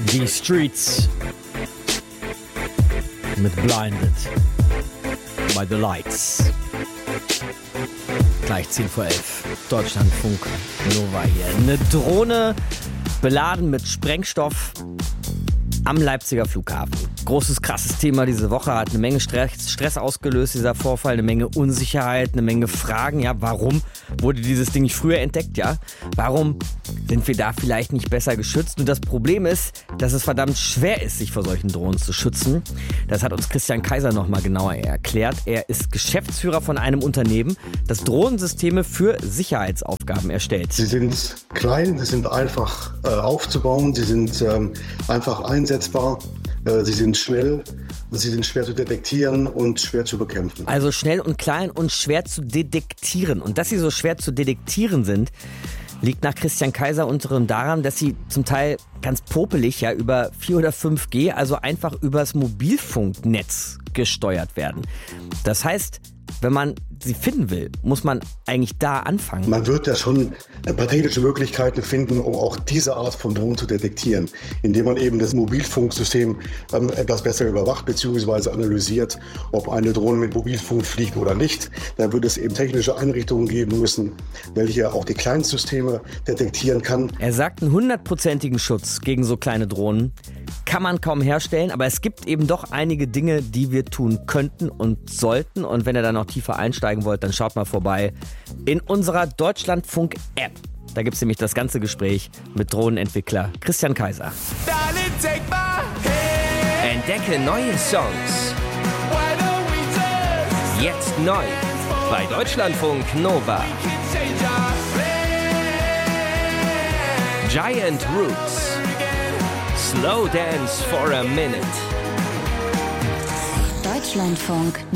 Die Streets mit Blinded by the Lights. Gleich 10 vor 11. Deutschlandfunk Nova hier. Eine Drohne beladen mit Sprengstoff am Leipziger Flughafen. Großes, krasses Thema diese Woche, hat eine Menge Stress ausgelöst, dieser Vorfall, eine Menge Unsicherheit, eine Menge Fragen. Ja, warum wurde dieses Ding nicht früher entdeckt? Ja, warum sind wir da vielleicht nicht besser geschützt? Und das Problem ist, dass es verdammt schwer ist, sich vor solchen Drohnen zu schützen. Das hat uns Christian Kaiser nochmal genauer erklärt. Er ist Geschäftsführer von einem Unternehmen, das Drohnensysteme für Sicherheitsaufgaben erstellt. Sie sind klein, sie sind einfach aufzubauen, sie sind einfach einsetzbar, sie sind schnell, sie sind schwer zu detektieren und schwer zu bekämpfen. Also schnell und klein und schwer zu detektieren. Und dass sie so schwer zu detektieren sind, liegt nach Christian Kaiser unter anderem daran, dass sie zum Teil ganz popelig ja über 4 oder 5G, also einfach übers Mobilfunknetz gesteuert werden. Das heißt, wenn man sie finden will, muss man eigentlich da anfangen. Man wird ja schon technische Möglichkeiten finden, um auch diese Art von Drohnen zu detektieren, indem man eben das Mobilfunksystem etwas besser überwacht bzw. analysiert, ob eine Drohne mit Mobilfunk fliegt oder nicht. Dann wird es eben technische Einrichtungen geben müssen, welche auch die Kleinstsysteme detektieren kann. Er sagt, einen 100%igen Schutz gegen so kleine Drohnen kann man kaum herstellen, aber es gibt eben doch einige Dinge, die wir tun könnten und sollten. Und wenn ihr da noch tiefer einsteigen wollt, dann schaut mal vorbei in unserer Deutschlandfunk-App. Da gibt es nämlich das ganze Gespräch mit Drohnenentwickler Christian Kaiser. Entdecke neue Songs. Jetzt neu bei Deutschlandfunk Nova. Giant Roots. Slow Dance for a Minute. Deutschlandfunk